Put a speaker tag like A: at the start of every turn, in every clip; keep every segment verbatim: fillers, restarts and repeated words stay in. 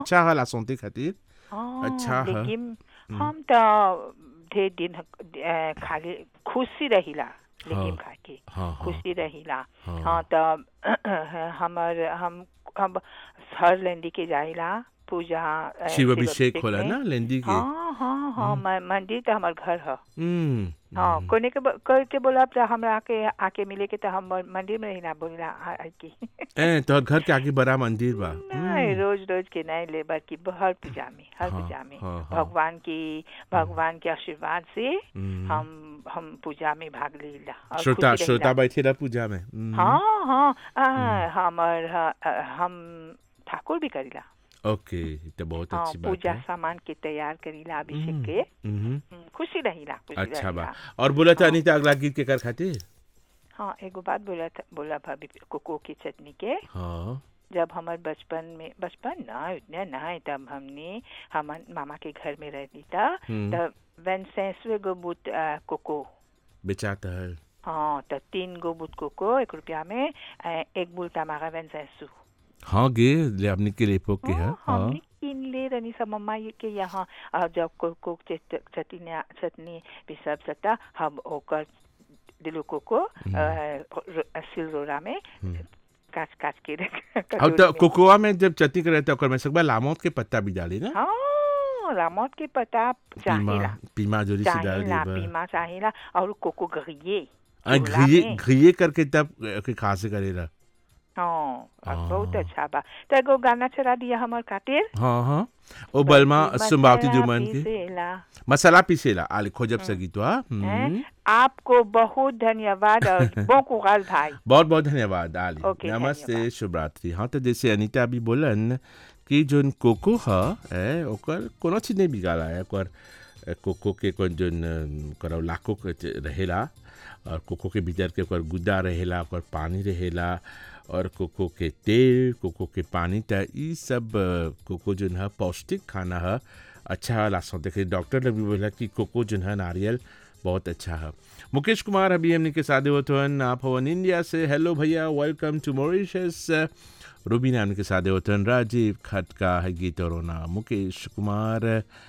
A: अच्छा है ला सोते खातिर
B: हाँ
A: अच्छा है।
B: लेकिन
A: हम्म,
B: हम तो ढेर दिन अ, खाली खुशी रहिला लेकिन
A: हाँ
B: खा के
A: हाँ हाँ
B: खुशी रहिला। हाँ
A: हाँ।
B: तो हमर हम हम हर लेंदी के जाइला पूजा अ,
A: शिव
B: शिव
A: अभिषेक
B: अभिषेक
A: होला
B: में।
A: ना लेंदी के।
B: हाँ हाँ हाँ
A: हम्म
B: म- मंदिर तो हमार घर है।
A: हम्म
B: हाँ
A: हम्म।
B: कोने के ब- कोई के बोला तो हमरा आके आके मिले के तो हम मंदिर में ही ना बोला आ- आ की
A: ए तो घर के आगे बड़ा मंदिर बा।
B: नहीं
A: हम्म।
B: रोज रोज के नहीं ले बाकी हर पूजा में हर
A: हाँ
B: पूजा में
A: हाँ हाँ।
B: भगवान की
A: हम्म
B: भगवान के आशीर्वाद से
A: हम्म।
B: हम हम पूजा में भाग लेला और
A: श्रोता
B: खुशी
A: श्रोता
B: रहिला।
A: बैठे रहा पूजा में। हम्म
B: हाँ हाँ
A: हम्म।
B: आ, हमर ह- अ, हम ठाकुर भी करीला।
A: ओके तो बहुत
B: हाँ
A: अच्छी बात
B: पूजा
A: है।
B: सामान के तैयार करीला अभिषेक
A: हम्म
B: के।
A: हम्म।
B: हम्म, खुशी रहिला खुशी
A: अच्छा बा।
B: रहिला।
A: और बोला था
B: हाँ
A: अनिता अगला गीत के कर खातिर।
B: हाँ एगो बात बोला था बोला भाभी कोको की चटनी के।
A: हाँ
B: जब हमारे बचपन में बचपन ना उतने ना तब हमने हम मामा के घर में रहती था
A: हम्म।
B: तब वेंसेसवे गो बूट अ, कोको।
A: बेचाता है।
B: हाँ तो तीन गो बूट कोको एक रुपया में अ, एक बुल तमागा वेंसेसु।
A: हाँ गे ले अपने के लिए पोक के है
B: हाँ
A: हाँ।
B: हमने किन ले रनी सब मम्मा ये के यहाँ और जब कोको चट- चटनी चटनी पिसब सता हम ओकर दिलो कोको अ,
A: हम्म
B: र- सिलरोरा में
A: हम्म।
B: काट काट के रख
A: अब
B: कटोरी
A: तो
B: में।
A: कोकोआ में जब चटनी कर रहता है में सकबा लामोत के पत्ता भी डाले ना।
B: हाँ रामोट के पता
A: पीमा
B: चाहिला
A: पीमा जोरी से डाल
B: चाहिला
A: देबा।
B: पीमा चाहिला और कोको ग्रिये
A: आ
B: चूल्हा
A: घिये
B: में।
A: घिये करके तब के खासे करेला।
B: हाँ और बहुत
A: हाँ
B: अच्छा बा तो एगो गाना चला दिया हमार खातिर।
A: हाँ हाँ। ओ बलमा
B: बलकी
A: सुम्बावती
B: मसाला
A: दुमन के
B: पीसेला।
A: मसाला पीसेला आले खोजब
B: हम्म,
A: सगी तो हाँ।
B: हैं?
A: हम्म।
B: आपको बहुत धन्यवाद और bon courage भाई।
A: बहुत बहुत धन्यवाद आली
B: ओके धन्यवाद।
A: नमस्ते शुभ रात्रि। हाँ तो जैसे अनीता अभी बोलन कि जोन कोको है ए ओकर कोनो चीज नहीं बिगाड़ा है ओकर ए, कोको के कोन जोन अ, करो लाखों के च- रहेला और कोको के भीतर के ओकर गुद्दा रहेला ओकर पानी रहेला और कोको के तेल कोको के पानी त ई सब अ, कोको जोन है पौष्टिक खाना है अच्छा लासो देखे डॉक्टर ने भी बोला कि कोको जोन है नारियल बहुत अच्छा है। मुकेश कुमार अभी हमने के साथ होतन आप हवन इंडिया से हेलो भैया वेलकम टू मॉरिशस। रूबीना हमने के साथ होतन राजीव खटका है गीत और रोना मुकेश कुमार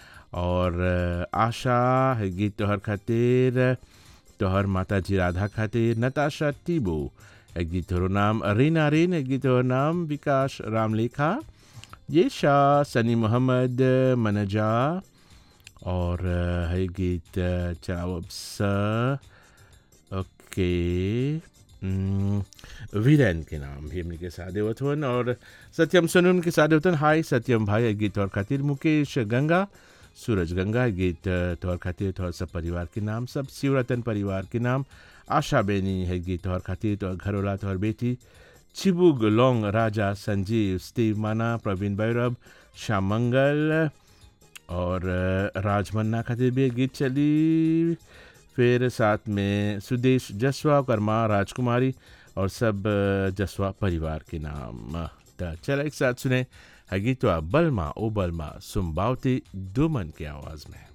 A: और अ, आशा है गीत तोहर खातिर तोहर माता जी राधा खातिर नताशा टीबो है गीत और नाम रीना रेन है गीत और नाम विकास रामलेखा ये शाह सनी मोहम्मद मनजा और अ, है गीत अ, चलाओ अब सा ओके हम्म, वीरेन के नाम भी हमने के साथ होतवन और सत्यम सोनम के साथ होतन हाय सत्यम भाई है गीत और खातिर मुकेश गंगा सूरज गंगा है गीत अ, तोहर खातिर तोहर सब परिवार के नाम सब शिवरतन परिवार के नाम आशा बेनी है गीत तोहर खातिर तोहर घरोला तोहर बेटी चिबुग लोंग राजा संजीव स्टीव माना प्रवीण भैरव श्याम मंगल और अ, राजमन्ना खातिर भी एक गीत चली फिर साथ में सुदेश जसवा कर्मा राजकुमारी और सब अ, जसवा परिवार के नाम त चला एक साथ सुने है गीतवा बलमा ओ बलमा सुम्बावती दुमन की आवाज़ में।